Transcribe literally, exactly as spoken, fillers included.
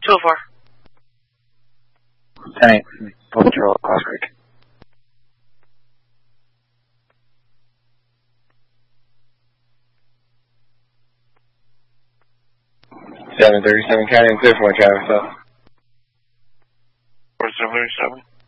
two oh four. ten eight. Full control, Cross Creek. seven thirty-seven County and clear for my traffic stop. four seven thirty-seven.